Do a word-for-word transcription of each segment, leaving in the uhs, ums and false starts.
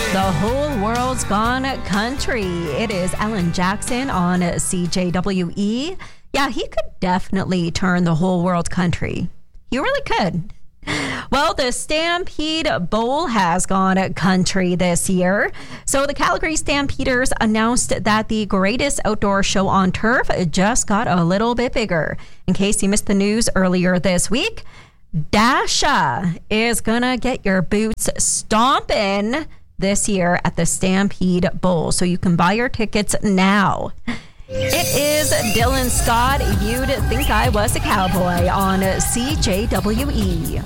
The whole world's gone country. It is Alan Jackson on C J W E. Yeah, he could definitely turn the whole world country. He really could. Well, the Stampede Bowl has gone country this year. So the Calgary Stampeders announced that the greatest outdoor show on turf just got a little bit bigger. In case you missed the news earlier this week, Dasha is going to get your boots stomping this year at the Stampede Bowl. So you can buy your tickets now. It is Dylan Scott. You'd think I was a cowboy on C J W E.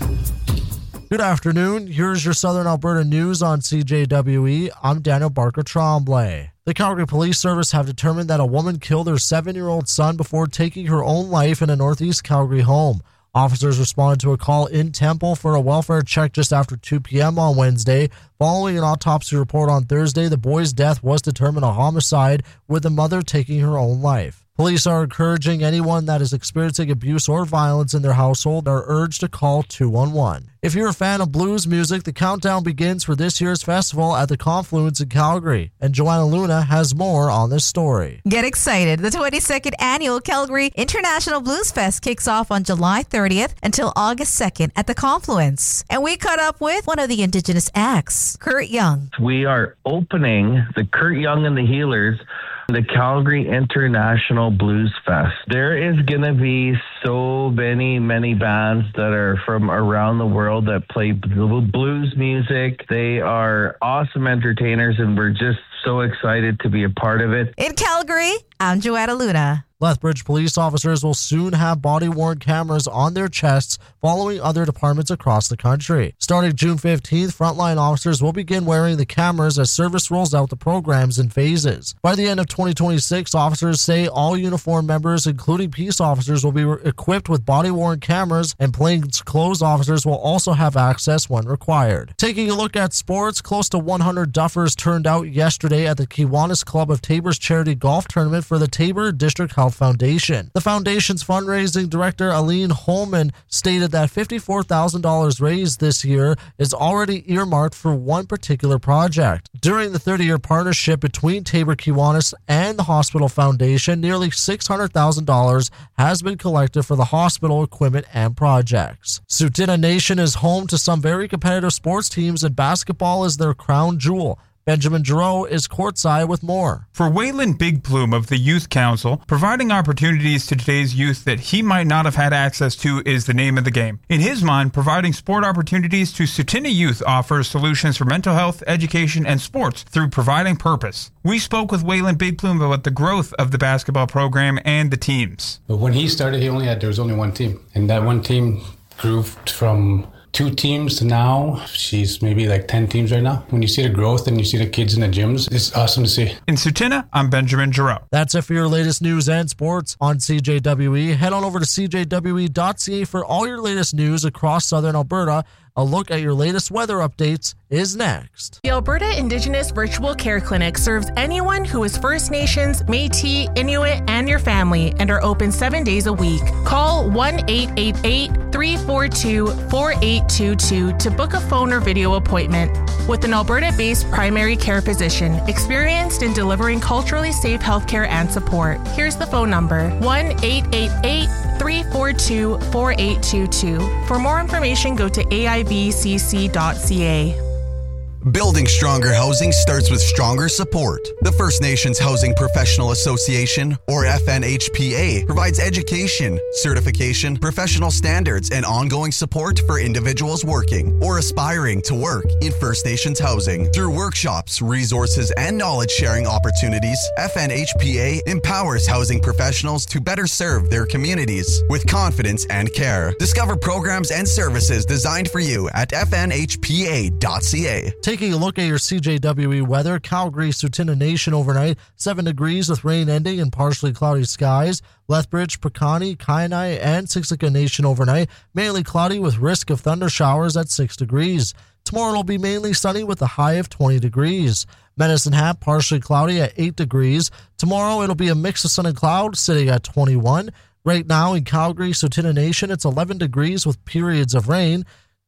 Good afternoon. Here's your Southern Alberta news on C J W E. I'm Daniel Barker Tremblay. The Calgary Police Service have determined that a woman killed her seven-year-old son before taking her own life in a northeast Calgary home. Officers responded to a call in Temple for a welfare check just after two p.m. on Wednesday. Following an autopsy report on Thursday, the boy's death was determined a homicide, with the mother taking her own life. Police are encouraging anyone that is experiencing abuse or violence in their household are urged to call two one one. If you're a fan of blues music, the countdown begins for this year's festival at the Confluence in Calgary, and Joanna Luna has more on this story. Get excited. The twenty-second Annual Calgary International Blues Fest kicks off on July thirtieth until August second at the Confluence. And we caught up with one of the Indigenous acts, Kurt Young. We are opening the Kurt Young and the Healers, the Calgary International Blues Fest. There is going to be so many, many bands that are from around the world that play blues music. They are awesome entertainers, and we're just so excited to be a part of it. In Calgary, I'm Joanna Luna. Lethbridge police officers will soon have body-worn cameras on their chests following other departments across the country. Starting June fifteenth, frontline officers will begin wearing the cameras as service rolls out the programs in phases. By the end of twenty twenty-six, officers say all uniformed members, including peace officers, will be re- equipped with body-worn cameras, and plainclothes officers will also have access when required. Taking a look at sports, close to one hundred duffers turned out yesterday at the Kiwanis Club of Tabor's charity golf tournament for the Tabor District Health Foundation. The foundation's fundraising director, Aline Holman, stated that fifty-four thousand dollars raised this year is already earmarked for one particular project. During the thirty-year partnership between Tabor Kiwanis and the Hospital Foundation, nearly six hundred thousand dollars has been collected for the hospital equipment and projects. Tsuut'ina Nation is home to some very competitive sports teams, and basketball is their crown jewel. Benjamin Giroux is courtside with more. For Waylon Big Plume of the Youth Council, providing opportunities to today's youth that he might not have had access to is the name of the game. In his mind, providing sport opportunities to Tsuut'ina youth offers solutions for mental health, education, and sports through providing purpose. We spoke with Waylon Big Plume about the growth of the basketball program and the teams. But when he started, he only had there was only one team, and that one team grew from two teams to now, she's maybe like ten teams right now. When you see the growth and you see the kids in the gyms, it's awesome to see. In Tsuut'ina, I'm Benjamin Giroux. That's it for your latest news and sports on C J W E. Head on over to c j w e dot c a for all your latest news across Southern Alberta. A look at your latest weather updates is next. The Alberta Indigenous Virtual Care Clinic serves anyone who is First Nations, Métis, Inuit, and your family, and are open seven days a week. Call one eight eight eight, three four two, four eight two two to book a phone or video appointment with an Alberta-based primary care physician experienced in delivering culturally safe healthcare and support. Here's the phone number, one eight eight eight, three four two, four eight two two. For more information, go to a i v c c dot c a. Building stronger housing starts with stronger support. The First Nations Housing Professional Association, or F N H P A, provides education, certification, professional standards, and ongoing support for individuals working or aspiring to work in First Nations housing. Through workshops, resources, and knowledge-sharing opportunities, F N H P A empowers housing professionals to better serve their communities with confidence and care. Discover programs and services designed for you at f n h p a dot c a. Taking a look at your C J W E weather, Calgary, Tsuut'ina Nation overnight, seven degrees with rain ending and partially cloudy skies. Lethbridge, Pecani, Kainai, and Siksika Nation overnight, mainly cloudy with risk of thunder showers at six degrees. Tomorrow it'll be mainly sunny with a high of twenty degrees. Medicine Hat, partially cloudy at eight degrees. Tomorrow it'll be a mix of sun and cloud, sitting at twenty-one. Right now in Calgary, Tsuut'ina Nation, it's eleven degrees with periods of rain.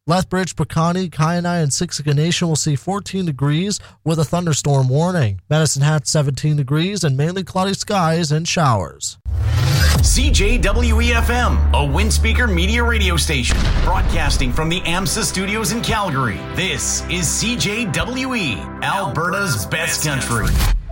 Lethbridge, Pecani, Kainai, and Siksika Nation will see fourteen degrees with a thunderstorm warning. Medicine Hat seventeen degrees and mainly cloudy skies and showers. C J W E F M, a Windspeaker media radio station, broadcasting from the AMSA studios in Calgary. This is C J W E, Alberta's best country.